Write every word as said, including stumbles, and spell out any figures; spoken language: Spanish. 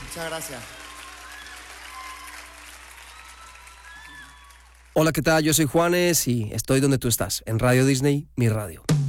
Muchas gracias. Hola, ¿qué tal? Yo soy Juanes y estoy donde tú estás, en Radio Disney, mi radio.